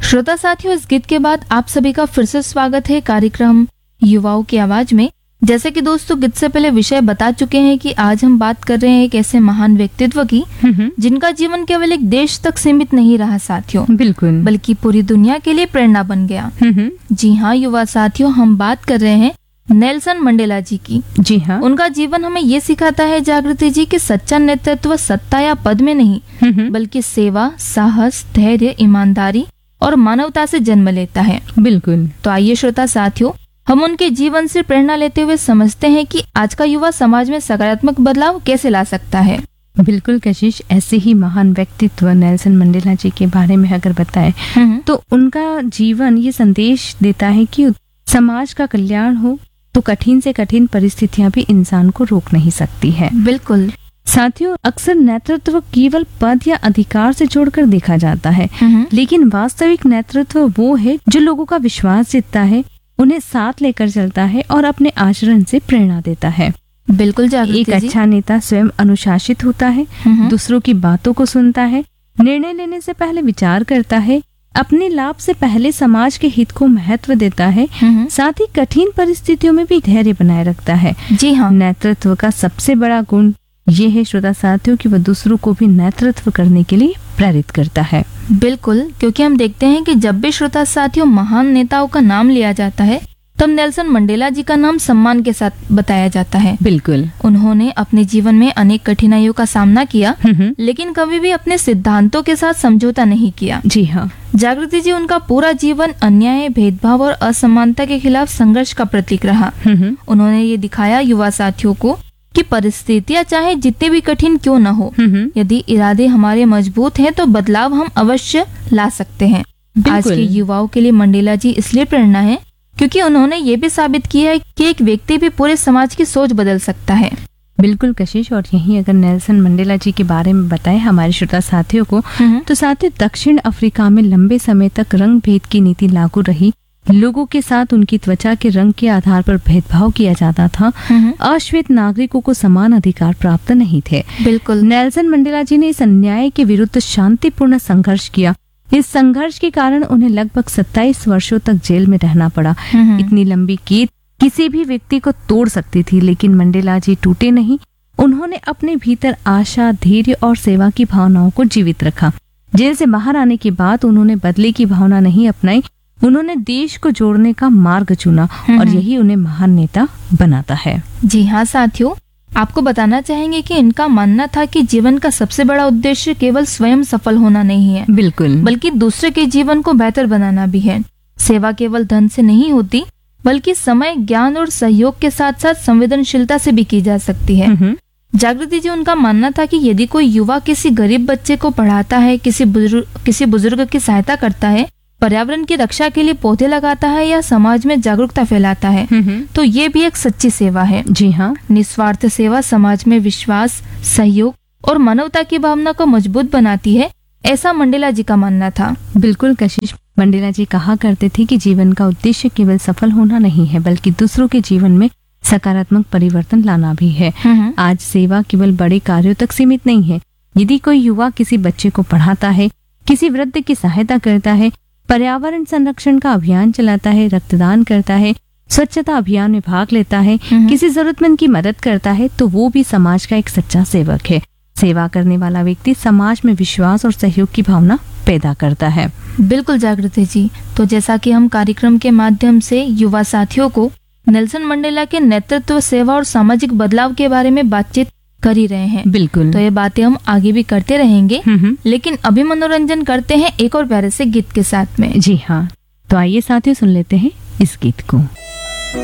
श्रोता साथियों, इस गीत के बाद आप सभी का फिर से स्वागत है कार्यक्रम युवाओं की आवाज में। जैसे कि दोस्तों गीत से पहले विषय बता चुके हैं कि आज हम बात कर रहे हैं एक ऐसे महान व्यक्तित्व की जिनका जीवन केवल एक देश तक सीमित नहीं रहा साथियों, बिल्कुल, बल्कि पूरी दुनिया के लिए प्रेरणा बन गया। जी हाँ युवा साथियों, हम बात कर रहे हैं नेल्सन मंडेला जी की। जी हाँ। उनका जीवन हमें ये सिखाता है जागृति जी कि सच्चा नेतृत्व सत्ता या पद में नहीं बल्कि सेवा, साहस, धैर्य, ईमानदारी और मानवता से जन्म लेता है। बिल्कुल। तो आइए श्रोता साथियों, हम उनके जीवन से प्रेरणा लेते हुए समझते हैं कि आज का युवा समाज में सकारात्मक बदलाव कैसे ला सकता है। बिल्कुल कशिश, ऐसे ही महान व्यक्तित्व नेल्सन मंडेला जी के बारे में अगर बताएं तो उनका जीवन ये संदेश देता है कि समाज का कल्याण हो तो कठिन से कठिन परिस्थितियां भी इंसान को रोक नहीं सकती है। बिल्कुल साथियों, अक्सर नेतृत्व केवल पद या अधिकार से जोड़कर देखा जाता है, लेकिन वास्तविक नेतृत्व वो है जो लोगों का विश्वास जीतता है, उन्हें साथ लेकर चलता है और अपने आचरण से प्रेरणा देता है। बिल्कुल जागृति एक अच्छा नेता स्वयं अनुशासित होता है, दूसरों की बातों को सुनता है, निर्णय लेने से पहले विचार करता है, अपने लाभ से पहले समाज के हित को महत्व देता है, साथ ही कठिन परिस्थितियों में भी धैर्य बनाए रखता है। जी हाँ। नेतृत्व का सबसे बड़ा गुण ये है श्रोता साथियों कि वह दूसरों को भी नेतृत्व करने के लिए प्रेरित करता है। बिल्कुल, क्योंकि हम देखते हैं कि जब भी श्रोता साथियों महान नेताओं का नाम लिया जाता है तब नेल्सन मंडेला जी का नाम सम्मान के साथ बताया जाता है। बिल्कुल। उन्होंने अपने जीवन में अनेक कठिनाइयों का सामना किया, लेकिन कभी भी अपने सिद्धांतों के साथ समझौता नहीं किया। जी हाँ। जागृति जी, उनका पूरा जीवन अन्याय, भेदभाव और असमानता के खिलाफ संघर्ष का प्रतीक रहा। उन्होंने ये दिखाया युवा साथियों को कि परिस्थितियां चाहे जितनी भी कठिन क्यों न हो, यदि इरादे हमारे मजबूत हैं तो बदलाव हम अवश्य ला सकते हैं। आज के युवाओं के लिए मंडेला जी इसलिए प्रेरणा है क्योंकि उन्होंने ये भी साबित किया है कि एक व्यक्ति भी पूरे समाज की सोच बदल सकता है। बिल्कुल कशिश, और यहीं अगर नेल्सन मंडेला जी के बारे में बताएं हमारे श्रोता साथियों को तो साथियों दक्षिण अफ्रीका में लंबे समय तक रंग भेद की नीति लागू रही। लोगों के साथ उनकी त्वचा के रंग के आधार पर भेदभाव किया जाता था। अश्वेत नागरिकों को समान अधिकार प्राप्त नहीं थे। बिल्कुल। नेल्सन मंडेला जी ने इस अन्याय के विरुद्ध शांतिपूर्ण संघर्ष किया। इस संघर्ष के कारण उन्हें लगभग 27 वर्षों तक जेल में रहना पड़ा। इतनी लंबी कैद किसी भी व्यक्ति को तोड़ सकती थी, लेकिन मंडेला जी टूटे नहीं। उन्होंने अपने भीतर आशा, धैर्य और सेवा की भावनाओं को जीवित रखा। जेल से बाहर आने के बाद उन्होंने बदले की भावना नहीं अपनाई, उन्होंने देश को जोड़ने का मार्ग चुना और यही उन्हें महान नेता बनाता है। जी हाँ साथियों, आपको बताना चाहेंगे कि इनका मानना था कि जीवन का सबसे बड़ा उद्देश्य केवल स्वयं सफल होना नहीं है, बिल्कुल, बल्कि दूसरे के जीवन को बेहतर बनाना भी है। सेवा केवल धन से नहीं होती, बल्कि समय, ज्ञान और सहयोग के साथ साथ संवेदनशीलता से भी की जा सकती है। जागृति जी, उनका मानना था कि यदि कोई युवा किसी गरीब बच्चे को पढ़ाता है, किसी बुजुर्ग की सहायता करता है, पर्यावरण की रक्षा के लिए पौधे लगाता है या समाज में जागरूकता फैलाता है, तो ये भी एक सच्ची सेवा है। जी हाँ। निस्वार्थ सेवा समाज में विश्वास, सहयोग और मानवता की भावना को मजबूत बनाती है, ऐसा मंडेला जी का मानना था। बिल्कुल कशिश, मंडेला जी कहा करते थे कि जीवन का उद्देश्य केवल सफल होना नहीं है, बल्कि दूसरों के जीवन में सकारात्मक परिवर्तन लाना भी है। आज सेवा केवल बड़े कार्यों तक सीमित नहीं है। यदि कोई युवा किसी बच्चे को पढ़ाता है, किसी वृद्ध की सहायता करता है, पर्यावरण संरक्षण का अभियान चलाता है, रक्तदान करता है, स्वच्छता अभियान में भाग लेता है, किसी जरूरतमंद की मदद करता है, तो वो भी समाज का एक सच्चा सेवक है। सेवा करने वाला व्यक्ति समाज में विश्वास और सहयोग की भावना पैदा करता है। बिल्कुल जागृति जी, तो जैसा कि हम कार्यक्रम के माध्यम से युवा साथियों को नेल्सन मंडेला के नेतृत्व, सेवा और सामाजिक बदलाव के बारे में बातचीत कर ही रहे हैं। बिल्कुल। तो ये बातें हम आगे भी करते रहेंगे, लेकिन अभी मनोरंजन करते हैं एक और प्यारे से गीत के साथ में। जी हाँ, तो आइए साथियों सुन लेते हैं इस गीत को।